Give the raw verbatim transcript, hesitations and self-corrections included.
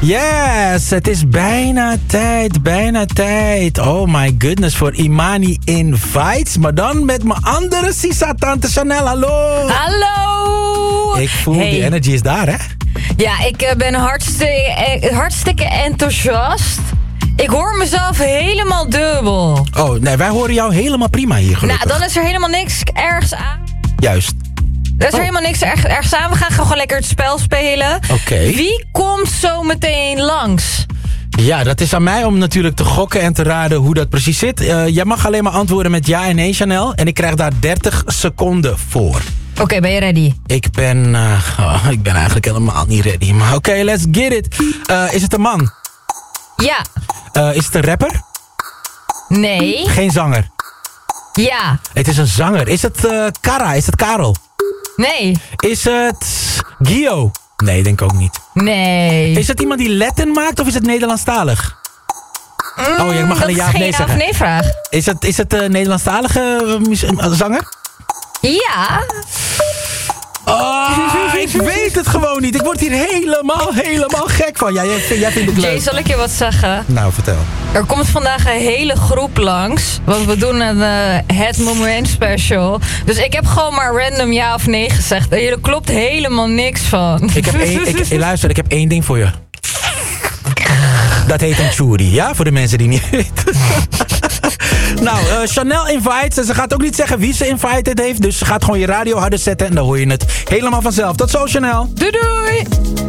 Yes, het is bijna tijd, bijna tijd. Oh my goodness, voor Imani Invites. Maar dan met mijn andere Sisa, tante Chanel. Hallo. Hallo. Ik voel, hey. die energy is daar, hè? Ja, ik uh, ben hartstikke, hartstikke enthousiast. Ik hoor mezelf helemaal dubbel. Oh, nee, wij horen jou helemaal prima hier, gelukkig. Nou, dan is er helemaal niks ergens aan. Juist. Er is er Oh. helemaal niks erg, ergens aan. We gaan gewoon lekker het spel spelen. Oké. Okay. Wie komt zo meteen langs? Ja, dat is aan mij om natuurlijk te gokken en te raden hoe dat precies zit. Uh, jij mag alleen maar antwoorden met ja en nee, Chanel. En ik krijg daar dertig seconden voor. Oké, okay, ben je ready? Ik ben... Uh, oh, ik ben eigenlijk helemaal niet ready. Maar oké, okay, let's get it. Uh, is het een man? Ja. Uh, is het een rapper? Nee. Geen zanger? Ja. Het is een zanger. Is het uh, Kara? Is het Karel? Nee. Is het Gio? Nee, denk ik ook niet. Nee. Is het iemand die Latin maakt of is het Nederlandstalig? Mm, oh, je mag alleen ja of nee zeggen. Dat is geen ja of nee vraag. Is het, is het een Nederlandstalige uh, zanger? Ja. Oh, ik weet het gewoon niet. Ik word hier helemaal, helemaal gek van. Ja, jij, jij vindt het leuk. Jay, zal ik je wat zeggen? Nou, vertel. Er komt vandaag een hele groep langs. Want we doen een uh, Het Moment special. Dus ik heb gewoon maar random ja of nee gezegd. En er klopt helemaal niks van. Ik heb één, ik, luister, ik heb één ding voor je. Dat heet een churi, ja? Voor de mensen die niet weten. Nou, uh, Chanel invites. En ze gaat ook niet zeggen wie ze invited heeft. Dus ze gaat gewoon je radio harder zetten. En dan hoor je het helemaal vanzelf. Tot zo, Chanel. Doei doei.